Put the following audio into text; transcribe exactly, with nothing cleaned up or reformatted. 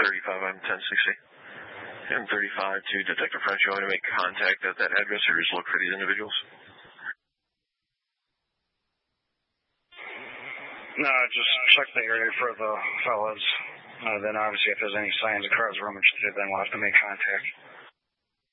thirty-five, I'm ten sixty. And thirty-five to Detective French, you want to make contact at that address or just look for these individuals? No, just check the area for the fellas. Uh, then obviously if there's any signs of cars rummaged through, then we'll have to make contact.